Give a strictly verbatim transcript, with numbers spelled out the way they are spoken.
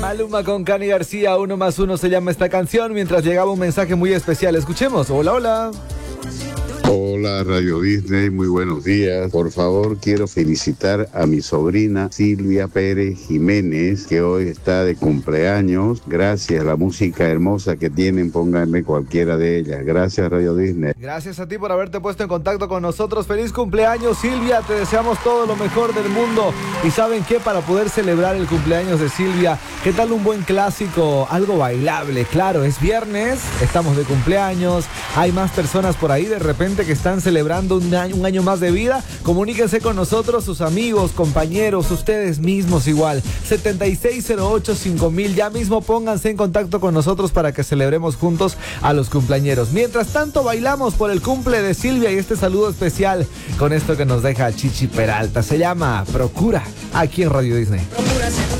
Maluma con Cani García, uno más uno se llama esta canción, mientras llegaba un mensaje muy especial. Escuchemos. Hola, hola. Hola Radio Disney, muy buenos días. Por favor, quiero felicitar a mi sobrina Silvia Pérez Jiménez, que hoy está de cumpleaños. Gracias, la música hermosa que tienen, pónganme cualquiera de ellas. Gracias Radio Disney. Gracias a ti por haberte puesto en contacto con nosotros. Feliz cumpleaños, Silvia, te deseamos todo lo mejor del mundo. Y ¿saben qué? Para poder celebrar el cumpleaños de Silvia, ¿qué tal un buen clásico? Algo bailable, claro, es viernes, estamos de cumpleaños, hay más personas por ahí de repente que están celebrando un año, un año más de vida. Comuníquense con nosotros, sus amigos, compañeros, ustedes mismos igual. setenta y seis cero ocho cinco mil, ya mismo pónganse en contacto con nosotros para que celebremos juntos a los cumpleañeros. Mientras tanto, bailamos por el cumple de Silvia y este saludo especial con esto que nos deja Chichi Peralta. Se llama Procura, aquí en Radio Disney.